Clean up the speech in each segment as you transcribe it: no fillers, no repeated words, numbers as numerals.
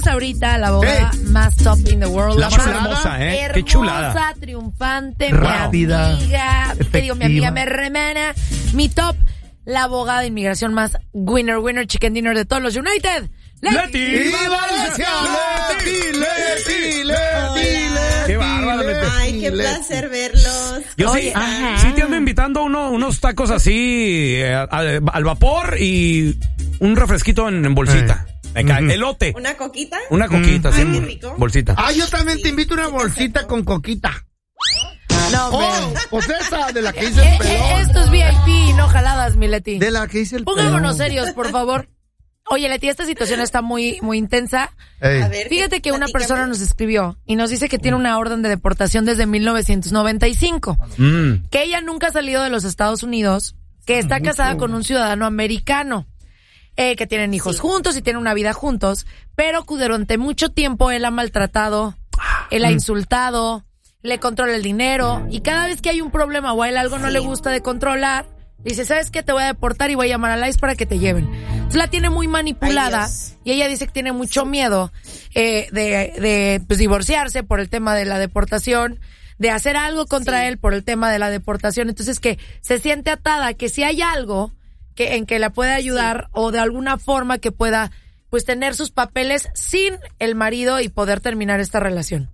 tenemos ahorita a la abogada más top in the world. La más hermosa, Qué chulada. Hermosa, triunfante, rápida, mi amiga. efectiva. Te digo, mi amiga, mi hermana. Mi top, la abogada de inmigración más winner, chicken dinner de todos los United. ¡Leti! Valencia! ¡Leti! ¡Qué bárbaro, Leti! Ay, qué placer verlos. Yo Oye, sí te ando invitando unos tacos así al vapor y un refresquito en bolsita. Elote. ¿Una coquita? Una coquita, sí. Ay, qué rico. Bolsita. Yo también te invito una bolsita con coquita. No, Pues esa de la que hice el pelón. esto es VIP, no jaladas, mi Leti. De la que hice el pelón. Pongámonos serios, por favor. Oye, Leti, esta situación está muy, muy intensa. Ey. A ver, Fíjate que una platícame. persona nos escribió y nos dice que tiene una orden de deportación desde 1995. Que ella nunca ha salido de los Estados Unidos, que está casada con un ciudadano americano, que tienen hijos juntos y tienen una vida juntos, pero que durante mucho tiempo él ha maltratado, él ha insultado, le controla el dinero y cada vez que hay un problema o a él algo no le gusta de controlar, dice, ¿sabes qué? Te voy a deportar y voy a llamar a ICE para que te lleven. Entonces la tiene muy manipulada. Ay, y ella dice que tiene mucho miedo de pues, divorciarse por el tema de la deportación, de hacer algo contra él por el tema de la deportación. Entonces que se siente atada, que si hay algo en que la puede ayudar o de alguna forma que pueda pues tener sus papeles sin el marido y poder terminar esta relación.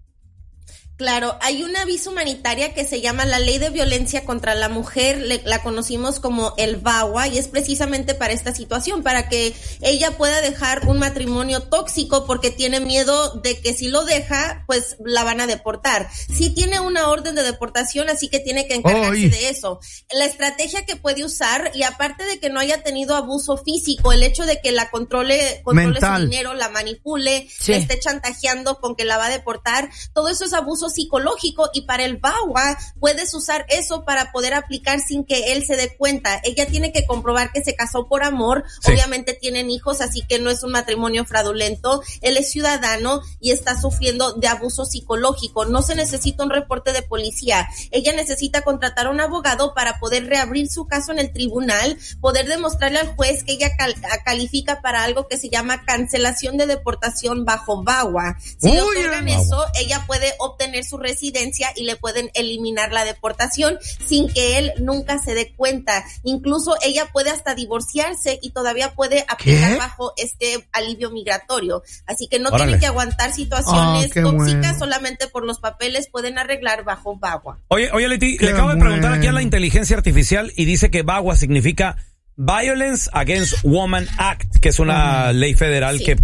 Claro, hay una visa humanitaria que se llama la Ley de Violencia contra la Mujer, la conocimos como el VAWA, y es precisamente para esta situación, para que ella pueda dejar un matrimonio tóxico porque tiene miedo de que si lo deja, pues la van a deportar. Sí tiene una orden de deportación, así que tiene que encargarse de eso. La estrategia que puede usar, y aparte de que no haya tenido abuso físico, el hecho de que la controle su dinero, la manipule, la esté chantajeando con que la va a deportar, todo eso es abuso psicológico, y para el VAWA puedes usar eso para poder aplicar sin que él se dé cuenta. Ella tiene que comprobar que se casó por amor, obviamente tienen hijos, así que no es un matrimonio fraudulento, él es ciudadano y está sufriendo de abuso psicológico. No se necesita un reporte de policía, ella necesita contratar a un abogado para poder reabrir su caso en el tribunal, poder demostrarle al juez que ella califica para algo que se llama cancelación de deportación bajo VAWA. Si le otorgan eso, ella puede obtener su residencia y le pueden eliminar la deportación sin que él nunca se dé cuenta. Incluso ella puede hasta divorciarse y todavía puede aplicar bajo este alivio migratorio. Así que no tienen que aguantar situaciones tóxicas, solamente por los papeles pueden arreglar bajo VAWA. Oye, Leti, le acabo de preguntar aquí a la inteligencia artificial y dice que VAWA significa Violence Against Women Act, que es una ley federal que